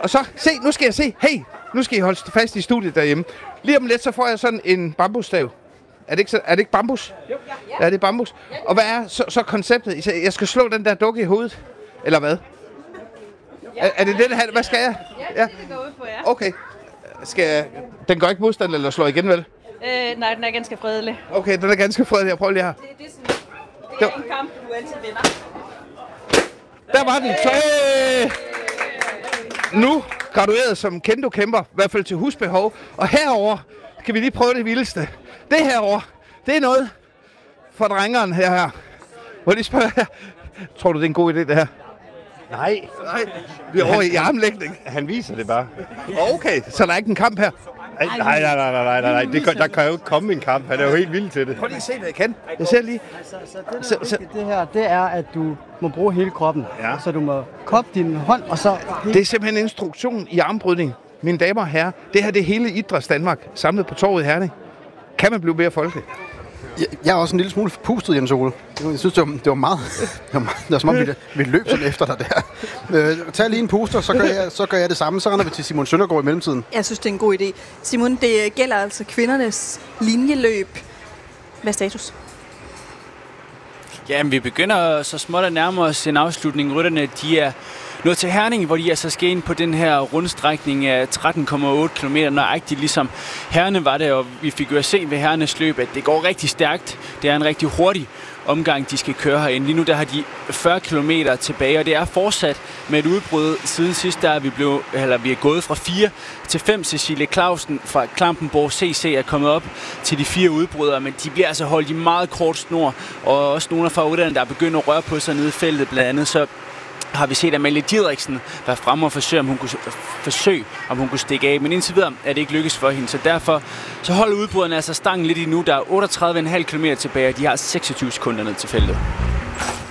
Og så, se, nu skal jeg se. Hey, nu skal I holde fast i studiet derhjemme. Lige om lidt, så får jeg sådan en bambusstav. Er det ikke bambus? Jo. Ja, det er bambus. Og hvad er så konceptet? Jeg skal slå den der dukke i hovedet? Eller hvad? Er det det her? Hvad skal jeg? Ja, det går ud på, ja. Okay. Den går ikke modstand eller slår igen, vel? Nej, den er ganske fredelig. Okay, den er ganske fredelig. Jeg prøver lige her. Det er en kamp, du altid vinder. Der var den. Nu gradueret som kendo-kæmper, i hvert fald til husbehov. Og herover kan vi lige prøve det vildeste. Det herover, det er noget for drengeren her. Hvor de spørger her. Tror du, det er en god idé, det her? Nej. Vi er over i armlægning. Han viser det bare. Okay, så der er ikke en kamp her? Nej. Der kan jo ikke komme en kamp. Han er jo helt vild til det. Prøv lige at se, hvad jeg kan. Jeg ser lige. Det her, det er, at du må bruge hele kroppen. Ja. Så du må koppe din hånd, og så... Det er simpelthen en instruktion i armbrydning. Mine damer og herrer, det her det er hele Idræts Danmark samlet på torvet i Herning. Kan man blive mere folkelig? Jeg er også en lille smule pustet, Jens Ole. Jeg synes, det var meget... Det var som om, vi løb sådan efter dig der. Tag lige en puster, så gør jeg det samme. Så render vi til Simon Søndergaard i mellemtiden. Jeg synes, det er en god idé. Simon, det gælder altså kvindernes linjeløb. Hvad er status? Jamen, vi begynder så småt at nærme os en afslutning. Rytterne, de er nået til Herning, hvor de altså skal ind på den her rundstrækning af 13,8 km nøjagtigt, ligesom herrene var det, og vi fik jo at se ved herrenes løb, at det går rigtig stærkt. Det er en rigtig hurtig omgang, de skal køre herinde. Lige nu der har de 40 km tilbage, og det er fortsat med et udbrud. Siden sidst der vi er gået fra 4 til 5. Cecilie Clausen fra Klampenborg CC er kommet op til de 4 udbrydere, men de bliver altså holdt i meget kort snor, og også nogle af favoritterne, der er begyndt at røre på sig nede i feltet blandt andet, så har vi set Amalie Didriksen være fremme og forsøge, om hun kunne stikke af. Men indtil videre er det ikke lykkes for hende. Så derfor så holder udbryderne altså stangen lidt endnu. Der er 38,5 km tilbage, og de har 26 sekunder ned til feltet.